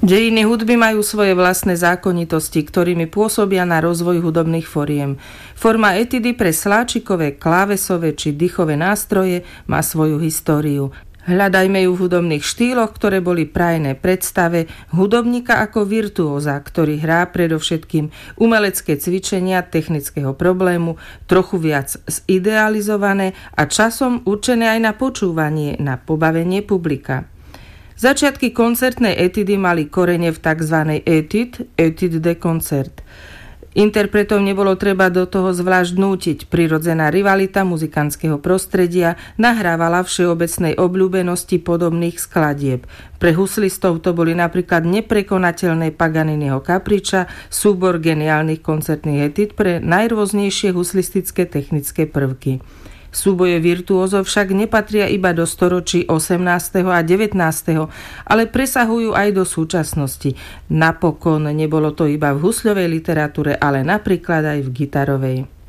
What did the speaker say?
Dejiny hudby majú svoje vlastné zákonitosti, ktorými pôsobia na rozvoj hudobných foriem. Forma etidy pre sláčikové, klávesové či dýchové nástroje má svoju históriu. Hľadajme ju v hudobných štýloch, ktoré boli prajné predstave hudobníka ako virtuóza, ktorý hrá predovšetkým umelecké cvičenia technického problému, trochu viac zidealizované a časom určené aj na počúvanie, na pobavenie publika. Začiatky koncertnej etidy mali korene v tzv. Étude de concert. Interpretov nebolo treba do toho zvlášť nútiť. Prirodzená rivalita muzikantského prostredia nahrávala všeobecnej obľúbenosti podobných skladieb. Pre huslistov to boli napríklad neprekonateľné Paganiniho Capriccia, súbor geniálnych koncertných etid pre najrôznejšie huslistické technické prvky. Súboje virtuózov však nepatria iba do storočí 18. a 19., ale presahujú aj do súčasnosti. Napokon nebolo to iba v husľovej literatúre, ale napríklad aj v gitarovej.